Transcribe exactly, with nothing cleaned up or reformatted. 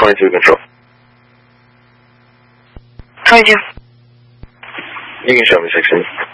twenty-two control. twenty-two. You can show me sixteen.